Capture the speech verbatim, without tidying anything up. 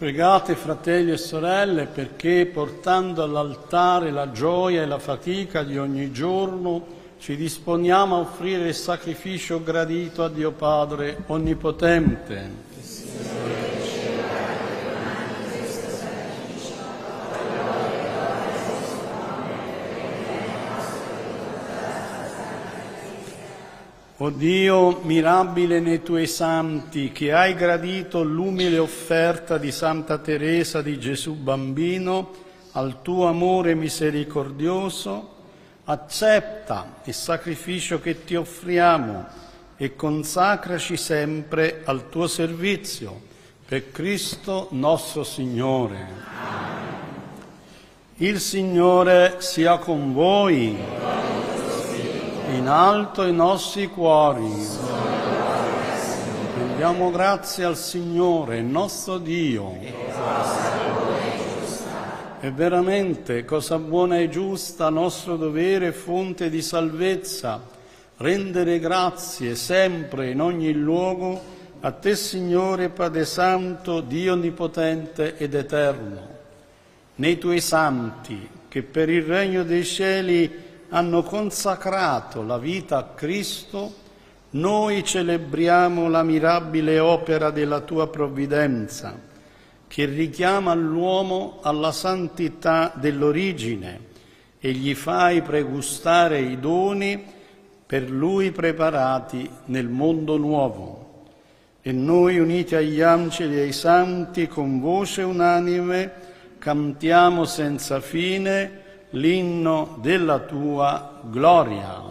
Pregate, fratelli e sorelle, perché portando all'altare la gioia e la fatica di ogni giorno ci disponiamo a offrire il sacrificio gradito a Dio Padre Onnipotente. O Dio, mirabile nei tuoi santi, che hai gradito l'umile offerta di Santa Teresa di Gesù Bambino al tuo amore misericordioso, accetta il sacrificio che ti offriamo e consacraci sempre al tuo servizio, per Cristo nostro Signore. Il Signore sia con voi. In alto i nostri cuori. Rendiamo grazie al Signore, nostro Dio. È veramente cosa buona e giusta, nostro dovere e fonte di salvezza, rendere grazie sempre in ogni luogo a te, Signore Padre Santo, Dio Onnipotente ed Eterno. Nei tuoi santi, che per il regno dei cieli hanno consacrato la vita a Cristo, noi celebriamo la mirabile opera della tua provvidenza, che richiama l'uomo alla santità dell'origine e gli fai pregustare i doni per lui preparati nel mondo nuovo. E noi, uniti agli angeli e ai santi, con voce unanime, cantiamo senza fine l'inno della tua gloria.